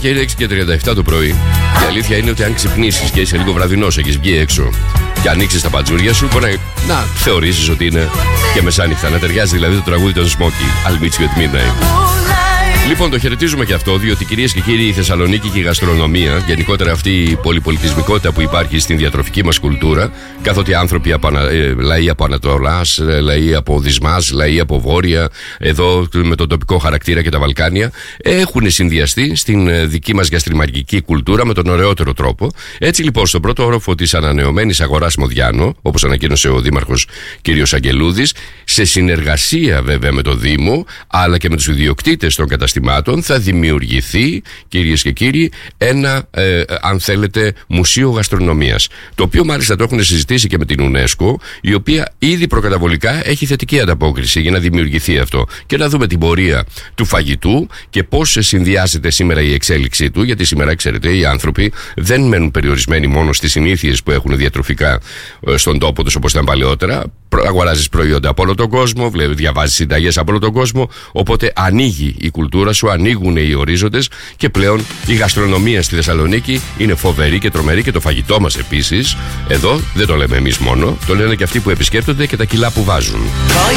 και είναι 6:37 το πρωί. Η αλήθεια είναι ότι αν ξυπνήσεις και είσαι λίγο βραδινός, έχεις βγει έξω και ανοίξεις τα πατζούρια σου, μπορεί να θεωρήσεις ότι είναι και μεσάνυχτα. Να ταιριάζει δηλαδή το τραγούδι των Smokey, I'll meet you at midnight. Λοιπόν, το χαιρετίζουμε και αυτό, διότι κυρίες και κύριοι, η Θεσσαλονίκη και η γαστρονομία, γενικότερα αυτή η πολυπολιτισμικότητα που υπάρχει στην διατροφική μας κουλτούρα, καθότι άνθρωποι λαοί από Ανατολάς, λαοί από Δυσμάς, λαοί από Βόρεια, εδώ με τον τοπικό χαρακτήρα και τα Βαλκάνια, έχουν συνδυαστεί στην δική μας γαστριμαργική κουλτούρα με τον ωραιότερο τρόπο. Έτσι λοιπόν, στον πρώτο όροφο της ανανεωμένης αγοράς Μοδιάνο, όπως ανακοίνωσε ο Δήμαρχος κ. Αγγελούδης, σε συνεργασία βέβαια με το Δήμο, αλλά και με τους ιδιοκτήτες των καταστημάτων, θα δημιουργηθεί, κυρίες και κύριοι, ένα, αν θέλετε, μουσείο γαστρονομίας. Το οποίο μάλιστα το έχουν συζητήσει και με την UNESCO, η οποία ήδη προκαταβολικά έχει θετική ανταπόκριση για να δημιουργηθεί αυτό. Και να δούμε την πορεία του φαγητού και πώς συνδυάζεται σήμερα η εξέλιξή του, γιατί σήμερα, ξέρετε, οι άνθρωποι δεν μένουν περιορισμένοι μόνο στις συνήθειες που έχουν διατροφικά στον τόπο τους όπως ήταν παλαιότερα. Αγοράζεις προϊόντα από όλο τον κόσμο, διαβάζεις συνταγές από όλο τον κόσμο. Οπότε ανοίγει η κουλτούρα σου, ανοίγουν οι ορίζοντες και πλέον η γαστρονομία στη Θεσσαλονίκη είναι φοβερή και τρομερή και το φαγητό μας επίσης. Εδώ δεν το λέμε εμείς μόνο, το λένε και αυτοί που επισκέπτονται και τα κιλά που βάζουν.